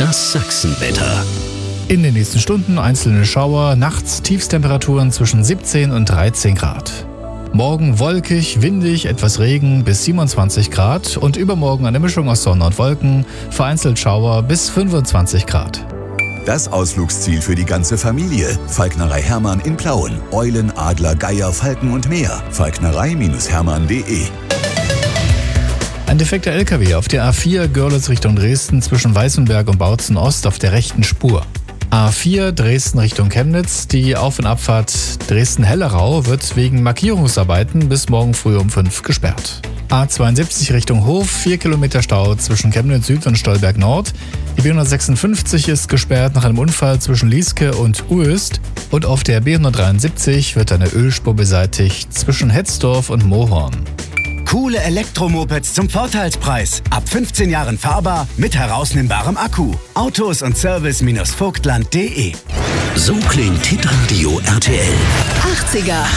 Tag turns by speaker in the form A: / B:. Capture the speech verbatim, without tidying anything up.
A: Das Sachsenwetter.
B: In den nächsten Stunden einzelne Schauer, nachts Tiefstemperaturen zwischen siebzehn und dreizehn Grad. Morgen wolkig, windig, etwas Regen bis siebenundzwanzig Grad und übermorgen eine Mischung aus Sonne und Wolken, vereinzelt Schauer bis fünfundzwanzig Grad.
C: Das Ausflugsziel für die ganze Familie. Falknerei Hermann in Plauen. Eulen, Adler, Geier, Falken und mehr. falknerei Hermann punkt de.
B: Ein defekter L K W auf der A vier Görlitz Richtung Dresden zwischen Weißenberg und Bautzen Ost auf der rechten Spur. A vier Dresden Richtung Chemnitz, die Auf- und Abfahrt Dresden-Hellerau wird wegen Markierungsarbeiten bis morgen früh um fünf gesperrt. A zweiundsiebzig Richtung Hof, vier Kilometer Stau zwischen Chemnitz Süd und Stolberg Nord. Die B hundertsechsundfünfzig ist gesperrt nach einem Unfall zwischen Lieske und Uöst. Und auf der B hundertdreiundsiebzig wird eine Ölspur beseitigt zwischen Hetzdorf und Mohorn.
D: Coole Elektromopeds zum Vorteilspreis. Ab fünfzehn Jahren fahrbar mit herausnimmbarem Akku. Autos und Service Vogtland punkt de.
A: So klingt Hitradio R T L.
E: achtziger